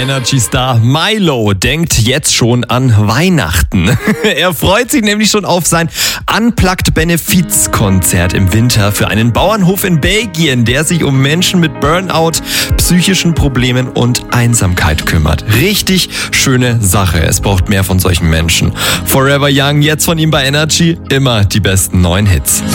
Energy-Star Milo denkt jetzt schon an Weihnachten. Er freut sich nämlich schon auf sein Unplugged-Benefiz-Konzert im Winter für einen Bauernhof in Belgien, der sich um Menschen mit Burnout, psychischen Problemen und Einsamkeit kümmert. Richtig schöne Sache. Es braucht mehr von solchen Menschen. Forever Young, jetzt von ihm bei Energy. Immer die besten neuen Hits.